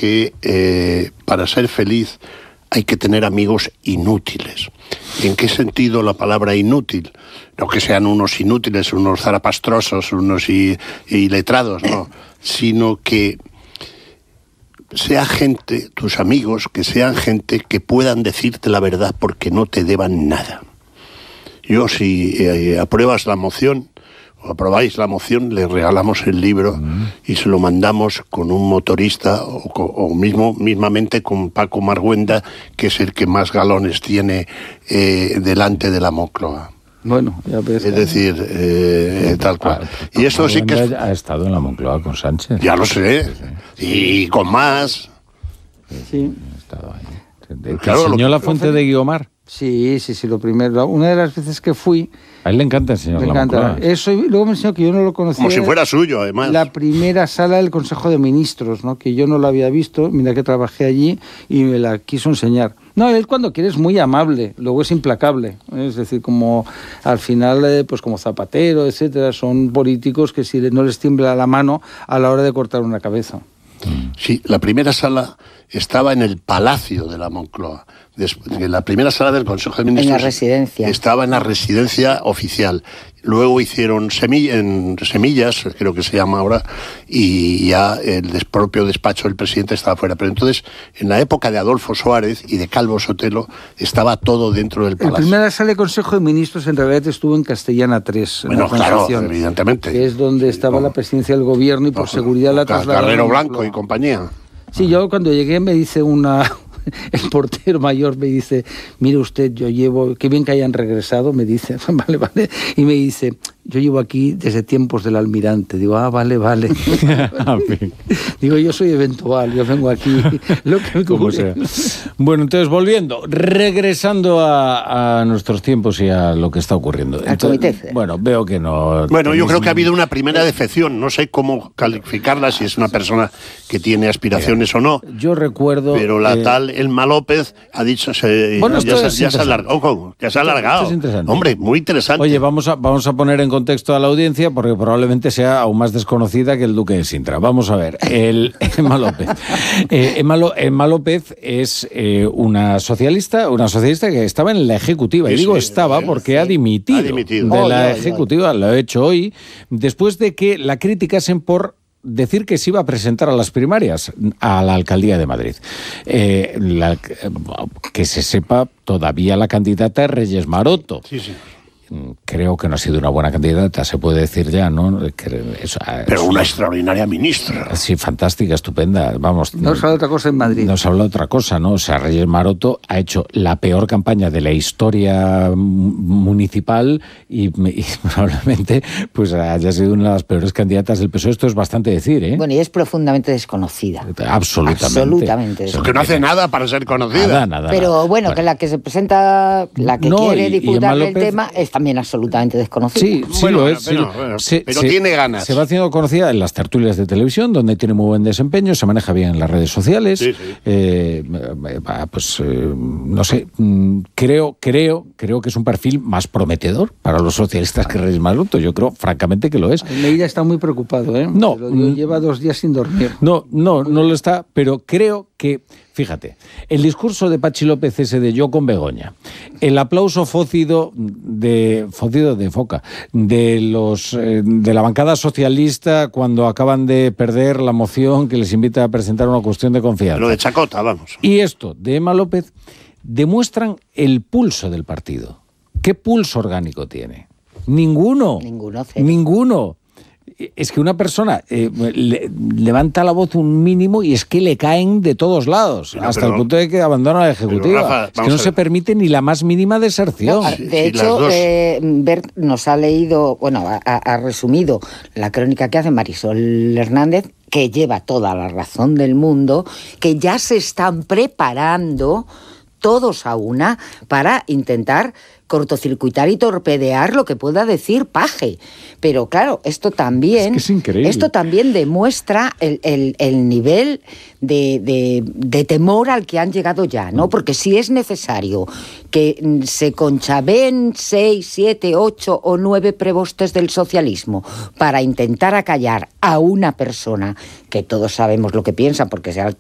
que para ser feliz hay que tener amigos inútiles. ¿En qué sentido la palabra inútil? No que sean unos inútiles, unos zarapastrosos, unos iletrados, no, sino que sea gente, tus amigos, que sean gente que puedan decirte la verdad porque no te deban nada. Yo, si apruebas la moción, o aprobáis la moción, le regalamos el libro y se lo mandamos con un motorista o mismamente con Paco Marguenda, que es el que más galones tiene delante de la Moncloa. Bueno, ya ves. Es decir, tal cual. Y esto sí que ha estado en la Moncloa con Sánchez. Ya lo sé. Y con más. Sí. Ha estado ahí. ¿Te enseñó la fuente de Guiomar? Sí, lo primero. Una de las veces que fui... A él le encanta enseñar la Moncloa. Eso, y luego me enseñó que yo no lo conocía. Como si fuera suyo, además. La primera sala del Consejo de Ministros, ¿no? Que yo no la había visto, mira que trabajé allí, y me la quiso enseñar. No, él cuando quiere es muy amable, luego es implacable. Es decir, como al final, pues como Zapatero, etcétera, son políticos que si no les tiembla la mano a la hora de cortar una cabeza. Sí, la primera sala estaba en el Palacio de la Moncloa. La primera sala del Consejo de Ministros... En la residencia. Estaba en la residencia oficial. Luego hicieron Semillas, creo que se llama ahora, y ya el propio despacho del presidente estaba fuera. Pero entonces, en la época de Adolfo Suárez y de Calvo Sotelo, estaba todo dentro del Palacio. La primera sala del Consejo de Ministros en realidad estuvo en Castellana 3. Bueno, claro, evidentemente. Que es donde estaba la presidencia del gobierno y por seguridad la trasladaron. Carrero Blanco y compañía. Sí, yo cuando llegué me dice el portero mayor me dice, mire usted, yo llevo, qué bien que hayan regresado, me dice, vale, y me dice, yo llevo aquí desde tiempos del almirante. Digo, vale. Digo, yo soy eventual, yo vengo aquí, lo que como sea. Bueno, entonces, regresando a nuestros tiempos y a lo que está ocurriendo. Entonces, bueno, veo que no... Bueno, yo creo que ha habido una primera defección, no sé cómo calificarla, si es una persona que tiene aspiraciones o no. Yo recuerdo... Pero la tal Elma López ha dicho, ya se ha alargado. Hombre, muy interesante. Oye, vamos a poner en contexto a la audiencia, porque probablemente sea aún más desconocida que el Duque de Sintra. Vamos a ver, Emma López. Emma López es una socialista que estaba en la Ejecutiva. Y digo estaba porque ha dimitido de la Ejecutiva. Lo ha hecho hoy, después de que la criticasen por decir que se iba a presentar a las primarias a la Alcaldía de Madrid. Que se sepa, todavía la candidata es Reyes Maroto. Sí. Creo que no ha sido una buena candidata, se puede decir ya, ¿no? Pero una extraordinaria ministra. Sí, fantástica, estupenda. Vamos. No se habla otra cosa en Madrid. No se habla otra cosa, ¿no? O sea, Reyes Maroto ha hecho la peor campaña de la historia municipal y probablemente pues haya sido una de las peores candidatas del PSOE. Esto es bastante decir, ¿eh? Bueno, y es profundamente desconocida. Absolutamente. Porque no hace nada para ser conocida. Nada. Pero bueno, que la que se presenta, la que quiere disputarle el tema, es también absolutamente desconocida. Sí, lo es. Pero tiene ganas. Se va haciendo conocida en las tertulias de televisión, donde tiene muy buen desempeño, se maneja bien en las redes sociales. Sí. No sé, creo que es un perfil más prometedor para los socialistas que Reyes Maroto. Yo creo, francamente, que lo es. Almeida está muy preocupado, ¿eh? No. Lleva 2 días sin dormir. No lo está, pero creo que... Fíjate, el discurso de Pachi López ese de Yo con Begoña, el aplauso fócido de Foca, de la bancada socialista cuando acaban de perder la moción que les invita a presentar una cuestión de confianza. Lo de chacota, vamos. Y esto de Emma López demuestran el pulso del partido. ¿Qué pulso orgánico tiene? Ninguno. Ninguno. Es que una persona levanta la voz un mínimo y es que le caen de todos lados, hasta el punto de que abandona la Ejecutiva. Rafa, es que no se permite ni la más mínima deserción. De hecho, Bert nos ha leído, ha resumido la crónica que hace Marisol Hernández, que lleva toda la razón del mundo, que ya se están preparando todos a una para intentar cortocircuitar y torpedear lo que pueda decir Paje. Pero claro, esto también demuestra el nivel de temor al que han llegado ya, ¿no? Porque si es necesario que se conchabeen 6, 7, 8 o 9 prebostes del socialismo para intentar acallar a una persona que todos sabemos lo que piensa porque se ha